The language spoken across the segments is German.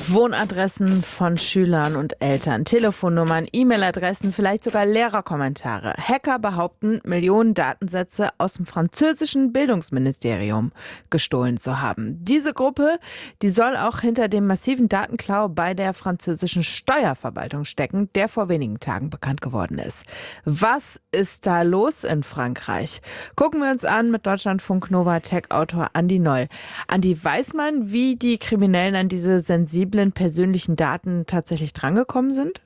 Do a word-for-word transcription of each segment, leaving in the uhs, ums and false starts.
Wohnadressen von Schülern und Eltern, Telefonnummern, E-Mail-Adressen, vielleicht sogar Lehrerkommentare. Hacker behaupten, Millionen Datensätze aus dem französischen Bildungsministerium gestohlen zu haben. Diese Gruppe, die soll auch hinter dem massiven Datenklau bei der französischen Steuerverwaltung stecken, der vor wenigen Tagen bekannt geworden ist. Was ist da los in Frankreich? Gucken wir uns an mit Deutschlandfunk Nova Tech-Autor Andi Noll. Andi, weiß man, wie die Kriminellen an diese sensiblen persönlichen Daten tatsächlich drangekommen sind?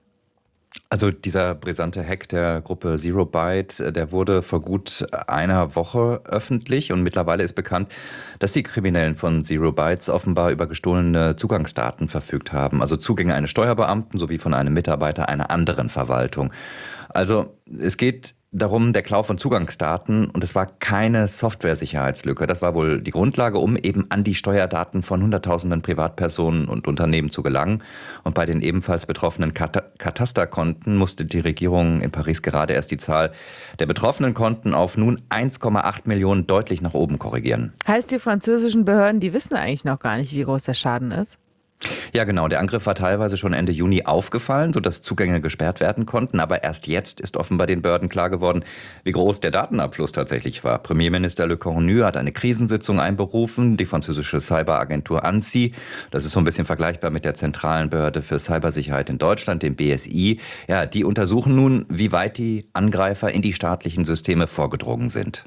Also dieser brisante Hack der Gruppe Zero Byte, der wurde vor gut einer Woche öffentlich und mittlerweile ist bekannt, dass die Kriminellen von Zero Bytes offenbar über gestohlene Zugangsdaten verfügt haben, also Zugänge eines Steuerbeamten sowie von einem Mitarbeiter einer anderen Verwaltung. Also es geht darum, der Klau von Zugangsdaten, und es war keine Software-Sicherheitslücke. Das war wohl die Grundlage, um eben an die Steuerdaten von Hunderttausenden Privatpersonen und Unternehmen zu gelangen. Und bei den ebenfalls betroffenen Kat- Katasterkonten musste die Regierung in Paris gerade erst die Zahl der betroffenen Konten auf nun eins Komma acht Millionen deutlich nach oben korrigieren. Heißt, die französischen Behörden, die wissen eigentlich noch gar nicht, wie groß der Schaden ist? Ja, genau. Der Angriff war teilweise schon Ende Juni aufgefallen, sodass Zugänge gesperrt werden konnten. Aber erst jetzt ist offenbar den Behörden klar geworden, wie groß der Datenabfluss tatsächlich war. Premierminister Le Cornu hat eine Krisensitzung einberufen, die französische Cyberagentur ANSSI. Das ist so ein bisschen vergleichbar mit der Zentralen Behörde für Cybersicherheit in Deutschland, dem B S I. Ja, die untersuchen nun, wie weit die Angreifer in die staatlichen Systeme vorgedrungen sind.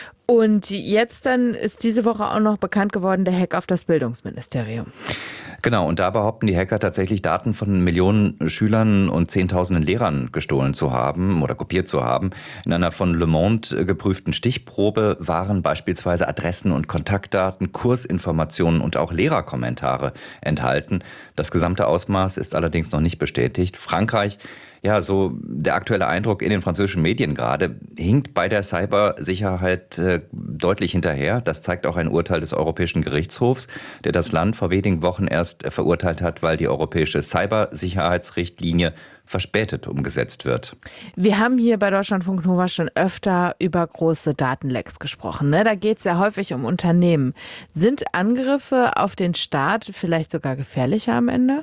Und jetzt dann ist diese Woche auch noch bekannt geworden, der Hack auf das Bildungsministerium. Genau, und da behaupten die Hacker tatsächlich Daten von Millionen Schülern und Zehntausenden Lehrern gestohlen zu haben oder kopiert zu haben. In einer von Le Monde geprüften Stichprobe waren beispielsweise Adressen und Kontaktdaten, Kursinformationen und auch Lehrerkommentare enthalten. Das gesamte Ausmaß ist allerdings noch nicht bestätigt. Frankreich, ja, so der aktuelle Eindruck in den französischen Medien gerade, hinkt bei der Cybersicherheit äh, deutlich hinterher. Das zeigt auch ein Urteil des Europäischen Gerichtshofs, der das Land vor wenigen Wochen erst äh, verurteilt hat, weil die europäische Cybersicherheitsrichtlinie verspätet umgesetzt wird. Wir haben hier bei Deutschlandfunk Nova schon öfter über große Datenlecks gesprochen. Ne? Da geht es ja häufig um Unternehmen. Sind Angriffe auf den Staat vielleicht sogar gefährlicher am Ende?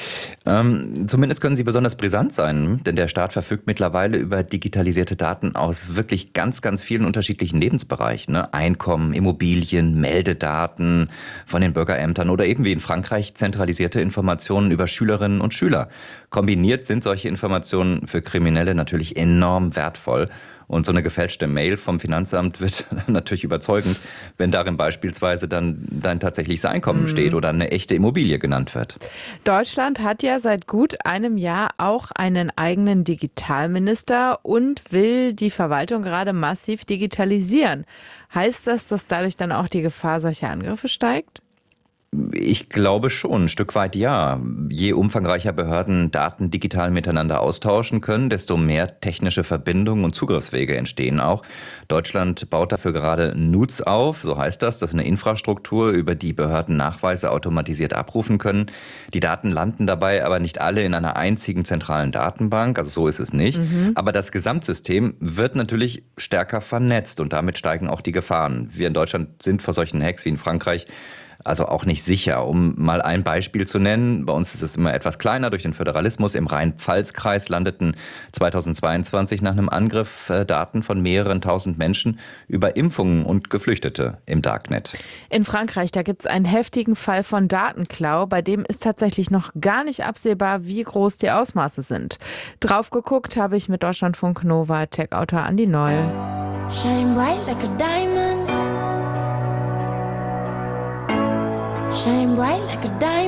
Ähm, zumindest können sie besonders brisant sein, denn der Staat verfügt mittlerweile über digitalisierte Daten aus wirklich ganz, ganz vielen unterschiedlichen Lebensbereichen. Ne? Einkommen, Immobilien, Meldedaten von den Bürgerämtern oder eben wie in Frankreich zentralisierte Informationen über Schülerinnen und Schüler. Kombiniert sind solche Informationen für Kriminelle natürlich enorm wertvoll. Und so eine gefälschte Mail vom Finanzamt wird natürlich überzeugend, wenn darin beispielsweise dann dein tatsächliches Einkommen mhm. steht oder eine echte Immobilie genannt wird. Deutschland hat ja seit gut einem Jahr auch einen eigenen Digitalminister und will die Verwaltung gerade massiv digitalisieren. Heißt das, dass dadurch dann auch die Gefahr solcher Angriffe steigt? Ich glaube schon, ein Stück weit ja. Je umfangreicher Behörden Daten digital miteinander austauschen können, desto mehr technische Verbindungen und Zugriffswege entstehen auch. Deutschland baut dafür gerade N U T S auf, so heißt das. Das ist eine Infrastruktur, über die Behörden Nachweise automatisiert abrufen können. Die Daten landen dabei aber nicht alle in einer einzigen zentralen Datenbank, also so ist es nicht. Mhm. Aber das Gesamtsystem wird natürlich stärker vernetzt und damit steigen auch die Gefahren. Wir in Deutschland sind vor solchen Hacks wie in Frankreich also auch nicht sicher. Um mal ein Beispiel zu nennen, bei uns ist es immer etwas kleiner durch den Föderalismus. Im Rhein-Pfalz-Kreis landeten zweitausendzweiundzwanzig nach einem Angriff äh, Daten von mehreren tausend Menschen über Impfungen und Geflüchtete im Darknet. In Frankreich, da gibt es einen heftigen Fall von Datenklau, bei dem ist tatsächlich noch gar nicht absehbar, wie groß die Ausmaße sind. Drauf geguckt habe ich mit Deutschlandfunk Nova Tech-Autor Andi Noll. Shine bright like a diamond. Shine bright like a diamond.